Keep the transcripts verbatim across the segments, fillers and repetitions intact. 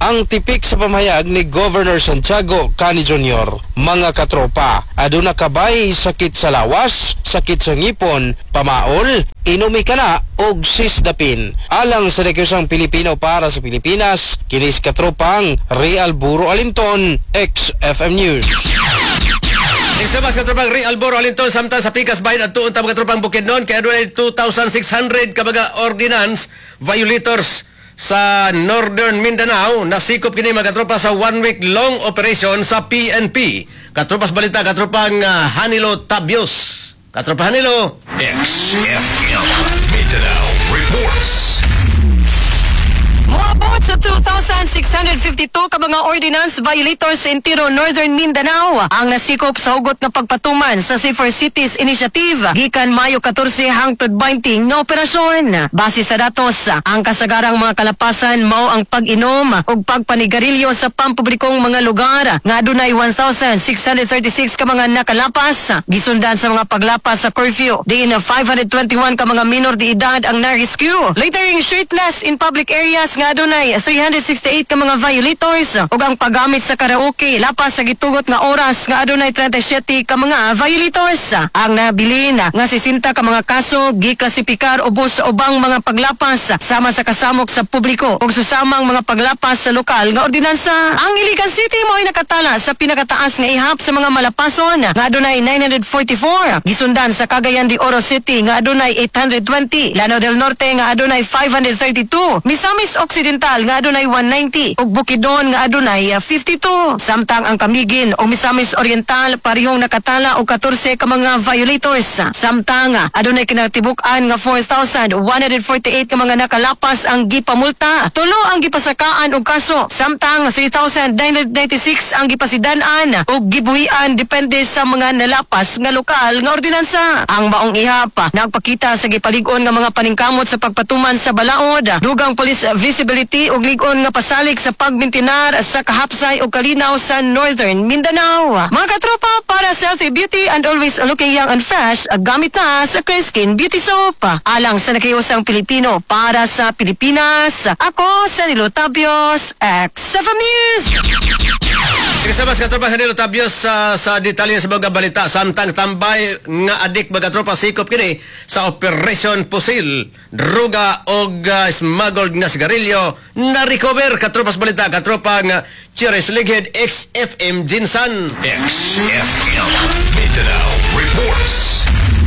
ang tipik sa pamahayag ni Governor Santiago Cani Junior Mga katropa, aduna kabay sakit sa lawas, sakit sa ngipon, pamaol, inumi ka na og sisdapin. Alang sa negosyong Pilipino para sa Pilipinas, kinis katropang Real Buro Alinton, X F M News. Nagsabas katropang Real Buro Alinton samtang sa Pikas Bahin at tuon ta mga katropang Bukidnon kaya doon ay two thousand six hundred kabaga ordinance violators sa Northern Mindanao. Nasikop kini mga katropa sa one week long operation sa P N P. Katropas balita katropang uh, Hanilo Tabios. Katropa Hanilo. X F M Mindanao reports. Moabot sa two thousand six hundred fifty-two ka mga ordinance violators sa entero Northern Mindanao ang nasikop sa hugot nga pagpatuman sa Safer Cities Initiative gikan Mayo fourteen hangtod twenty nga operasyon. Base sa datos, ang kasagarang mga kalapasan mao ang pag-inom ug pagpanigarilyo sa pampublikong mga lugar nga adunay one thousand six hundred thirty-six ka mga nakalapas. Gisundan sa mga paglapas sa curfew, diin na five hundred twenty-one ka mga minor de edad ang na-rescue. Littering shirtless in public areas nga adunay three hundred sixty-eight ka mga violators ug ang paggamit sa karaoke lapas sa gitugot nga oras nga adunay thirty-seven ka mga violators. Ang nabilin nga sixty ka mga kaso giklasipikar ubos sa ubang mga paglapas sama sa kasamok sa publiko ug susamang mga paglapas sa lokal nga ordinansa. Ang Iligan City mo'y nakatala sa pinakataas nga ihap sa mga malapason nga adunay nine hundred forty-four. Gisundan sa Cagayan de Oro City nga adunay eight hundred twenty, Lanao del Norte nga adunay five hundred thirty-two, Misamis Occidental nga adunay one ninety ug Bukidnon nga adunay fifty-two. Samtang ang Camiguin o Misamis Oriental parehong nakatala og fourteen ka mga violators. Samtang adunay kinatibuk-an nga four thousand one hundred forty-eight ka mga nakalapas ang gipamulta. Tulo ang gipasakaan og kaso, samtang three thousand nine hundred ninety-six ang gipasidan-an ug gibuhian depende sa mga nalapas nga lokal nga ordinansa. Ang maong ihap nagpakita sa gipalig-on nga mga paningkamot sa pagpatuman sa balaod, dugang police visibility ug lig-on nga pasalig sa pagbintinar sa kahapsay ug kalinaw sa Northern Mindanao. Mga katropa, para sa healthy beauty and always looking young and fresh, gamit na sa Clear Skin Beauty Soap. Alang sa nakiusang Pilipino para sa Pilipinas, ako sa Nilo Tabios, X F M News. Kasabas katropa Hanilo Tabios sa sa detalye sa mga balita. Samtang tambay nga adik mga katropa sikop kini sa Operation Pusil, droga og uh, smuggled nga sigarilyo na recover katropas balita katropa nga Cheris Lighead X F M Jinsan. X F M Mindanao reports.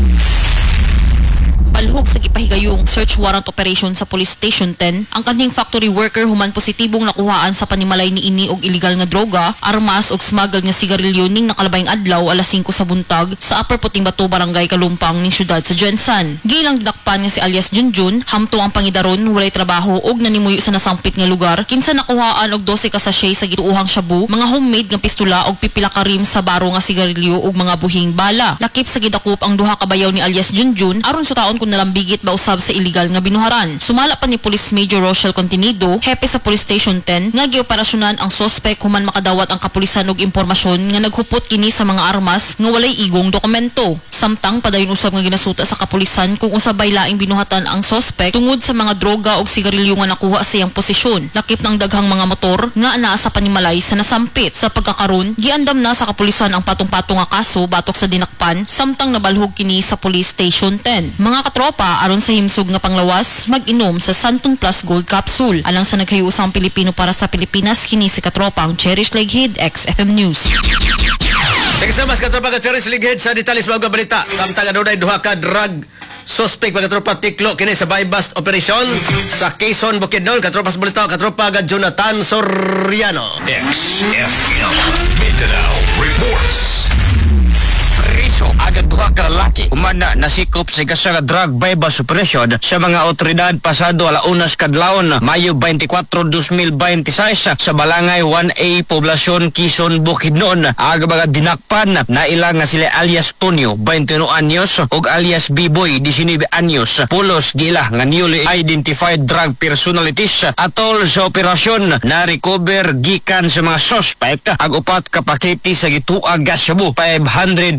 Palhog sa gipahigayong search warrant operation sa Police Station ten, ang kanhing factory worker human positibong nakuhaan sa panimalay ni ini og illegal nga droga, armas ug smuggled nga sigarilyo ning nakalabayng adlaw alas five sa buntag sa Upper Puting Bato Barangay Kalumpang ning syudad sa Jensan. Gilang didakpan nga si alias Junjun, hamtong ang pangidaron walay trabaho ug nanimuyo sa nasampit nga lugar, kinsa nakuhaan og twelve ka sachet sa gituuhang shabu, mga homemade nga pistola ug pipila ka rim sa baro nga sigarilyo ug mga buhing bala. Lakip sa gidakup ang duha ka bayaw ni alias Junjun aron sutaon nalambigit ba usab sa illegal nga binuharan. Sumala pa ni Police Major Rochelle Continido, hepe sa Police Station ten, nga gioperasyonan ang suspect human makadawat ang kapulisan og impormasyon nga naghupot kini sa mga armas nga walay igong dokumento. Samtang padayon usab nga ginasuta sa kapulisan kung usabay laing binuhatan ang suspect tungod sa mga droga og sigarilyo nga nakuha sa iyang posisyon. Lakip ng daghang mga motor nga anaa sa panimalay sa nasampit. Sa pagkakaron, giandam na sa kapulisan ang patong-patong nga kaso batok sa dinakpan, samtang nabalhog kini sa Police Station ten. Mga tropa aron sa himsog nga panglawas mag-inom sa Santon Plus Gold Capsule. Alang sa naghayusang Pilipino para sa Pilipinas, kini si katropang Cherish Lighead, X F M News. Nagsamas katropa ka Cherish Lighead sa detalye sa mga balita. Samtang adunay duha ka drug suspect mga katropa tiklo kini sa buy-bust operation sa Quezon, Bukidnon. Katropa sa balita katropa ka Jonathan Soriano. X F M Mindanao reports. Riso agad duha ka lalaki umana nasikop sa gasa nga drug buy-bust operation sa mga otoridad pasado alaunas kadlawon Mayo twenty-four, twenty twenty-six sa Balangay one A Poblasyon Quezon, Bukidnon. Aga mga dinakpan na ilang nga sila alias Tonyo twenty-one anyos ug alias B-Boy nineteen anyos. Pulos gila nga newly identified drug personalities atol sa operasyon na recover gikan sa mga suspect ang upat ka pakete sa gituag gas shabu five hundred piso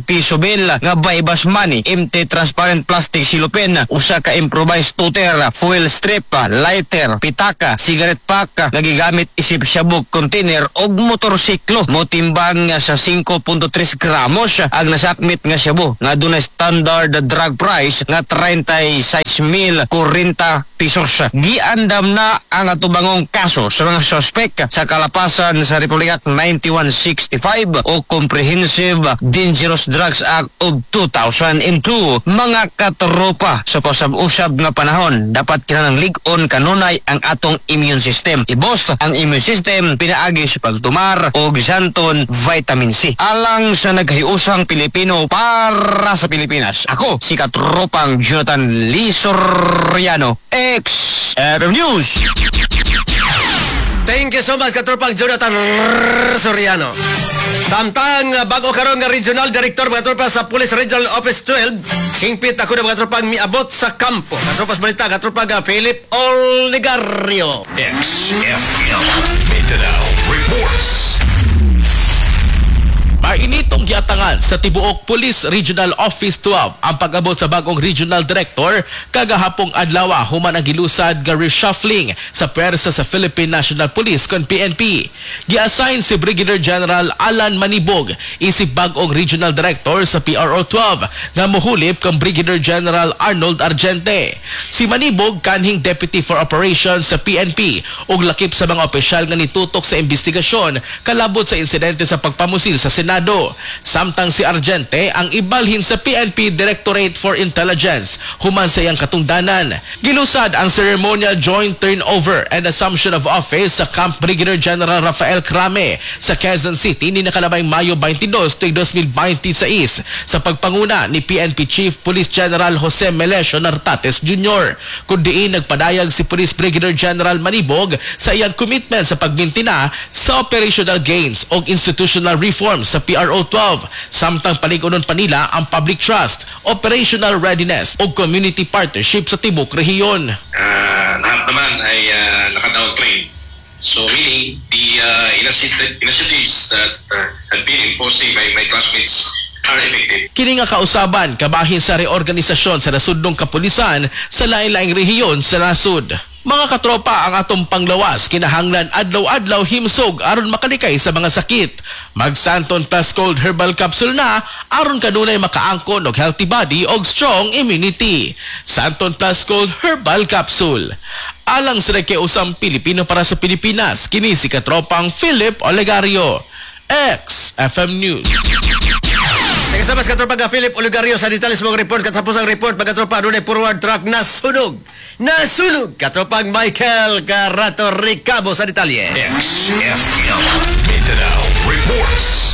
mil nga baybas money, empty transparent plastic silopin, usa ka improvised tuter, fuel strip, lighter, pitaka, cigarette pack nga gigamit isip syabog container og motorsiklo. Motimbang nga sa five point three gramos ang nasakmit nga syabo nga dunay standard drug price nga thirty-six mil forty pesos. Giandam na ang atubangong kaso sa mga suspect sa kalapasan sa Republic Act ninety-one sixty-five o Comprehensive Dangerous Drugs Act of two thousand two. Mga katropa, sa pasab-usab nga panahon dapat kinahanglan lig-on kanunay ang atong immune system. I-boost ang immune system pinaagi sa pagtumar o gisanton vitamin C. Alang sa naghiusang Pilipino para sa Pilipinas. Ako si katropang Jonathan Lee Soriano, X F M News. Thank you so much, katropang Jonathan Soriano. Samtang uh, bago karon nga Regional Director mga tropa sa Police Regional Office twelve, hingpit ako na mga tropang miabot sa kampo. Katropas balita, katropang uh, Philip Oligario. X F M Mindanao reports. Mainitong giatangan sa tibuok Police Regional Office twelve ang pag-abot sa bagong Regional Director kagahapong adlaw human ang gilusad nga reshuffling sa pwersa sa Philippine National Police kon P N P. Gi-assign si Brigadier General Alan Manibog isip bagong Regional Director sa P R O twelve nga mohulip kang Brigadier General Arnold Argente. Si Manibog kanhing Deputy for Operations sa P N P ug lakip sa mga opisyal nga nitutok sa investigasyon kalabot sa insidente sa pagpamusil sa Senado. Samtang si Argente ang ibalhin sa P N P Directorate for Intelligence human sa iyang katungdanan. Gilusad ang ceremonial joint turnover and assumption of office sa Camp Brigadier General Rafael Crame sa Quezon City ni nakalabay Mayo twenty-two, twenty twenty-six sa pagpanguna ni P N P Chief Police General Jose Melesio Nartates Junior Kundi nagpadayag si Police Brigadier General Manibog sa iyang commitment sa pagmintina sa operational gains o institutional reforms sa P R O twelve, samtang paligunon pa nila ang public trust, operational readiness o community partnership sa tibok rehiyon. Uh, lahat naman ay uh, naka-downtrain. So meaning the uh, initiative, initiatives that uh, had been imposed by my classmates are effective. Kini nga kausaban kabahin sa reorganisasyon sa nasudnong kapulisan sa lain-laing rehiyon sa nasud. Mga katropa, ang atong panglawas kinahanglan adlaw-adlaw himsog aron makalikay sa mga sakit. Mag Santon Plus Cold Herbal Capsule na aron kanunay makaangkon og healthy body og strong immunity. Santon Plus Cold Herbal Capsule. Alang sa nakiusang Pilipino para sa Pilipinas, kini si katropang Philip Oligario, X F M News. Nagkasabas katropang Philip Oligario sa details mong report. Katapos ang report, pagkatropa doon ay forward truck na sunog. Nasunog! Katropang Michael Carato Ricabo sa detalye. X F M Mindanao reports.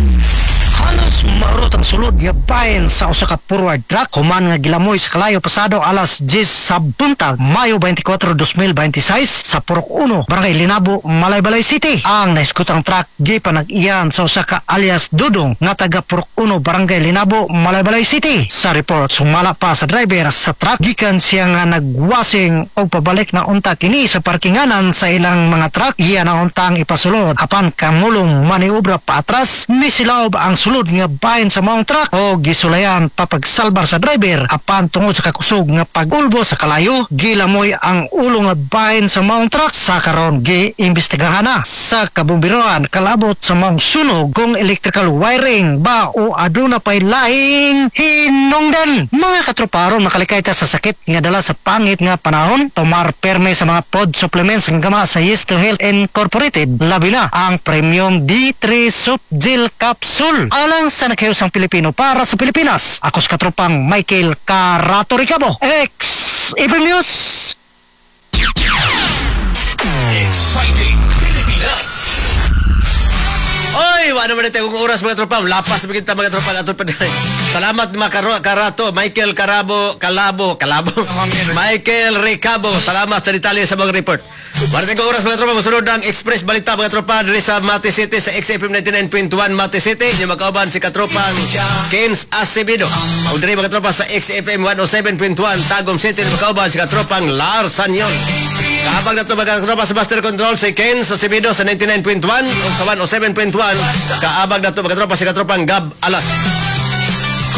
Halos marot ang sulod nga bayan sa usa ka forward truck human nga gilamoy sa kalayo pasado alas diyes sa buntag Mayo twenty-four, twenty twenty-six sa Purok one, Barangay Linabo, Malaybalay City. Ang naiskutang truck gipanag-iyan sa usa ka alias Dudong nga taga Purok one, Barangay Linabo, Malaybalay City. Sa report sumala pa sa driver sa truck gikan siya nga nagwasing o pabalik na unta kini sa parkinganan sa ilang mga truck. Iya na untang ipasulod apan kamulong maniobra pa atras misilaob ang sulod nga bahin sa maong truck o gisulayan papagsalbar sa driver apan tungod sa kakusog nga pag-ulbo sa kalayo gilamoy ang ulo nga bahin sa maong truck. Sa karon giimbestigahan na sa kabumbiroan kalabot sa maong sunog kung electrical wiring ba o aduna pay laing hinungdan. Mga katroparon makalikay ta sa sakit nga dala sa pangit nga panahon, tomar perme sa mga pod supplements nga gama sa Yes to Health Incorporated, labi na ang premium D three Soap Gel Capsule. Alang sa nakiusang Pilipino para sa Pilipinas, ako sa katropang Michael Carato Ricabo, X F M News. Exciting Pilipinas. Oy, wala naman natin kung oras mga tropa. Lapas na kita mga tropa. Salamat mga karo- Karato, Michael Carabo, Calabo, Calabo. Michael Ricabo. Salamat sa detalye sa mga report. Wala natin kung oras mga tropa. Masunod ang Express Balita mga tropa diri sa Mati City sa X F M ninety-nine point one Mati City. Yung magkauban si katropa Kens Acevedo. O diri mga tropa sa X F M one oh seven point one Tagum City. Yung magkauban si katropang Lars Sanyon. Kahabang na ito mga katropa sa Master Control si Kens Acevedo sa ninety-nine point one o sa one oh seven point one. Kaabag na ito mga katropa si katropang Gab Alas.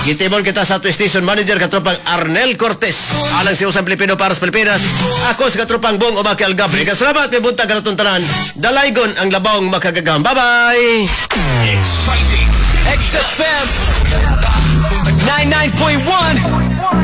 Gitimon kita sa ato station manager katropang Arnel Cortez. Alang si Usang Pilipino para sa Pilipinas. Ako sa katropang Bong Omaki Algabre. Kasalamat may buntag kanatong tanan. Dalaygon ang labawang makagagam. Bye-bye! Exciting. X F M ninety-nine point one